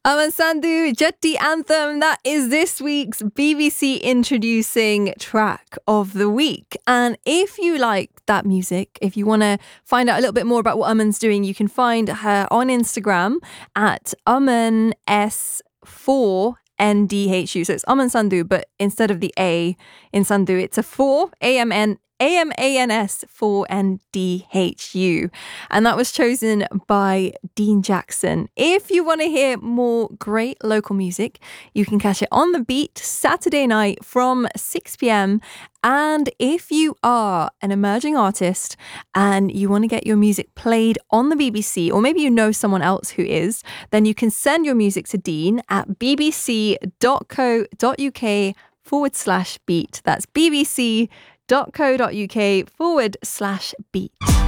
Aman Sandhu, Jetti Anthem. That is this week's BBC Introducing Track of the Week. And if you like that music, if you want to find out a little bit more about what Aman's doing, you can find her on Instagram at AmanS4NDHU. So it's Aman Sandhu, but instead of the A in Sandhu, it's a 4, AMANS4NDHU. And that was chosen by Dean Jackson. If you want to hear more great local music, you can catch it on The Beat Saturday night from 6 p.m. And if you are an emerging artist and you want to get your music played on the BBC, or maybe you know someone else who is, then you can send your music to Dean at bbc.co.uk/beat. That's bbc.co.uk/beat.